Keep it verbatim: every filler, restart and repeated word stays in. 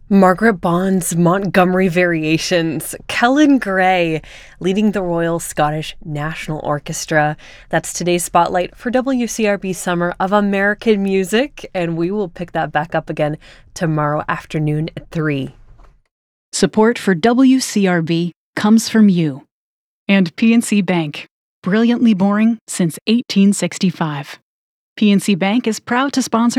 Margaret Bond's Montgomery Variations, Kellen Gray leading the Royal Scottish National Orchestra. That's today's spotlight for W C R B Summer of American Music, and we will pick that back up again tomorrow afternoon at three. Support for W C R B comes from you and P N C Bank, brilliantly boring since eighteen sixty-five. P N C Bank is proud to sponsor